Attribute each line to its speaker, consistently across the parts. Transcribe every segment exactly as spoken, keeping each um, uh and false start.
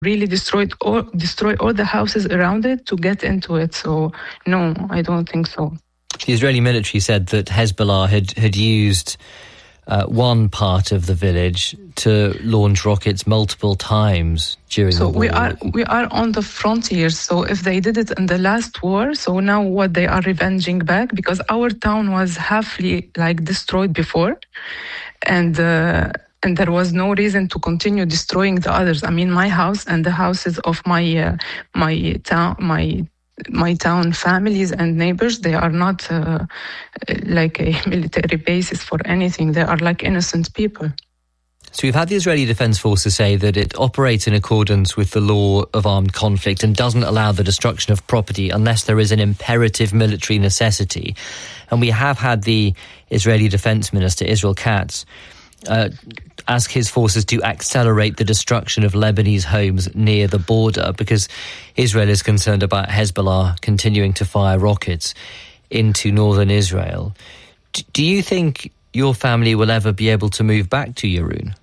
Speaker 1: really destroyed all, destroy all the houses around it to get into it. So, no, I don't think so.
Speaker 2: The Israeli military said that Hezbollah had, had used uh, one part of the village to launch rockets multiple times during
Speaker 1: so
Speaker 2: the war.
Speaker 1: we are we are on the frontiers. So if they did it in the last war, so now what they are revenging back, because our town was halfly like destroyed before, and uh, and there was no reason to continue destroying the others. I mean, my house and the houses of my uh, my town my. my town families and neighbors, they are not uh, like a military basis for anything. They are like innocent people.
Speaker 2: So we've had the Israeli Defence Forces say that it operates in accordance with the law of armed conflict and doesn't allow the destruction of property unless there is an imperative military necessity. And we have had the Israeli Defence Minister, Israel Katz, uh, ask his forces to accelerate the destruction of Lebanese homes near the border because Israel is concerned about Hezbollah continuing to fire rockets into northern Israel. D- do you think your family will ever be able to move back to Yaroun?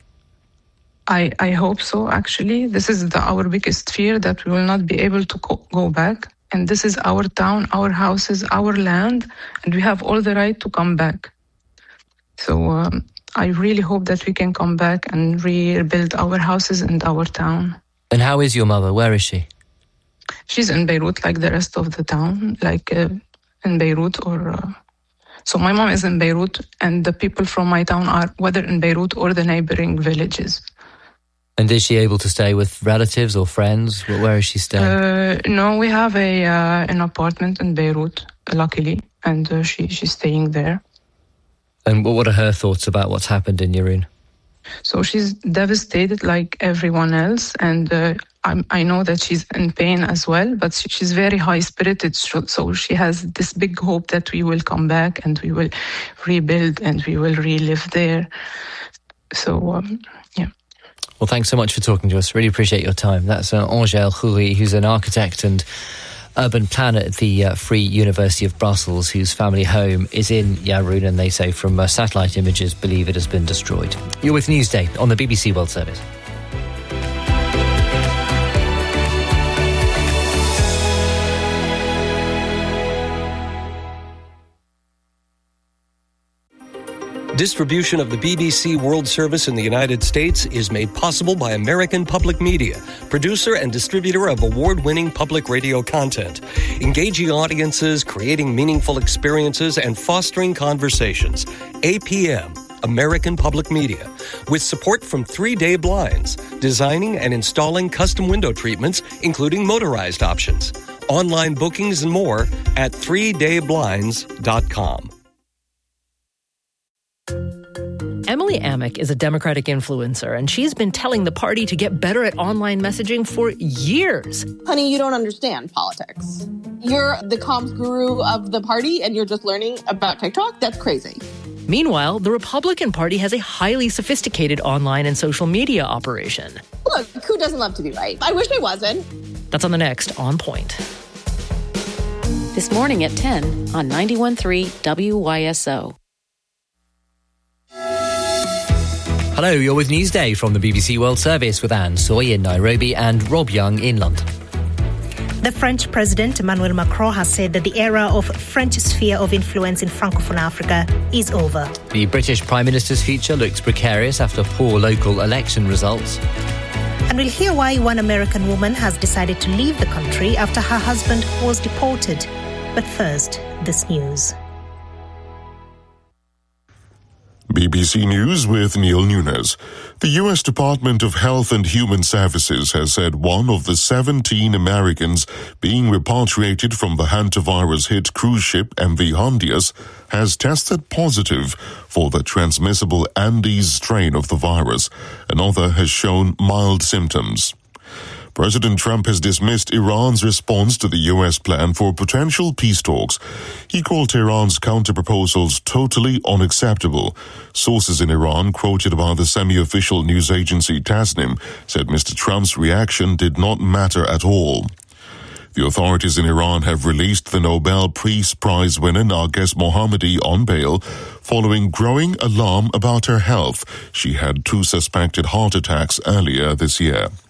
Speaker 1: I, I hope so, actually. This is the, our biggest fear, that we will not be able to co- go back. And this is our town, our houses, our land, and we have all the right to come back. So um, I really hope that we can come back and rebuild our houses and our town.
Speaker 2: And how is your mother? Where is she?
Speaker 1: She's in Beirut, like the rest of the town, like uh, in Beirut or... Uh, so my mom is in Beirut, and the people from my town are whether in Beirut or the neighboring villages.
Speaker 2: And is she able to stay with relatives or friends? Where is she staying?
Speaker 1: Uh, no, we have a uh, an apartment in Beirut, luckily, and uh, she she's staying there.
Speaker 2: And what are her thoughts about what's happened in Yaroun?
Speaker 1: So she's devastated like everyone else, and uh, I'm, I know that she's in pain as well, but she, she's very high-spirited, so she has this big hope that we will come back and we will rebuild and we will relive there. So, um, yeah.
Speaker 2: Well, thanks so much for talking to us. Really appreciate your time. That's uh, Angèle Khoury, who's an architect and urban planner at the uh, Free University of Brussels, whose family home is in Yaroun, and they say from uh, satellite images believe it has been destroyed. You're with Newsday on the B B C World Service.
Speaker 3: Distribution of the B B C World Service in the United States is made possible by American Public Media, producer and distributor of award-winning public radio content, engaging audiences, creating meaningful experiences, and fostering conversations. A P M, American Public Media, with support from Three Day Blinds, designing and installing custom window treatments, including motorized options. Online bookings and more at three day blinds dot com.
Speaker 4: Emily Amick is a Democratic influencer, and she's been telling the party to get better at online messaging for years.
Speaker 5: Honey, you don't understand politics. You're the comms guru of the party, and you're just learning about TikTok? That's crazy.
Speaker 4: Meanwhile, the Republican Party has a highly sophisticated online and social media operation.
Speaker 5: Look, who doesn't love to be right? I wish I wasn't.
Speaker 4: That's on the next On Point.
Speaker 6: This morning at ten on ninety-one point three W Y S O.
Speaker 2: Hello, you're with Newsday from the B B C World Service with Anne Soy in Nairobi and Rob Young in London.
Speaker 7: The French President Emmanuel Macron has said that the era of French sphere of influence in Francophone Africa is over.
Speaker 2: The British Prime Minister's future looks precarious after poor local election results.
Speaker 7: And we'll hear why one American woman has decided to leave the country after her husband was deported. But first, this news.
Speaker 8: B B C News with Neil Nunes. The U S Department of Health and Human Services has said one of the seventeen Americans being repatriated from the hantavirus-hit cruise ship M V Hondias has tested positive for the transmissible Andes strain of the virus. Another has shown mild symptoms. President Trump has dismissed Iran's response to the U S plan for potential peace talks. He called Tehran's counter-proposals totally unacceptable. Sources in Iran, quoted by the semi-official news agency Tasnim, said Mister Trump's reaction did not matter at all. The authorities in Iran have released the Nobel Peace Prize winner Narges Mohammadi on bail following growing alarm about her health. She had two suspected heart attacks earlier this year.